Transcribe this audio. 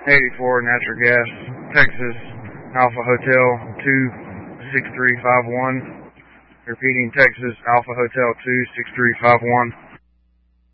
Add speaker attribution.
Speaker 1: 84 Natural Gas, Texas, Alpha Hotel 26351. Repeating, Texas, Alpha Hotel 26351.